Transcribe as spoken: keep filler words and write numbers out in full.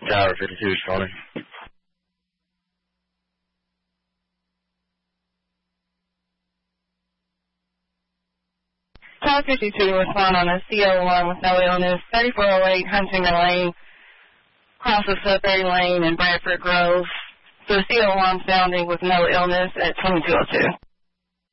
Tower fifty-two is calling. Tower fifty-two, respond on a C O one with no illness, thirty-four oh eight Huntington Lane, cross of Sudbury Lane and Bradford Grove. So C O one sounding with no illness at twenty-two oh two.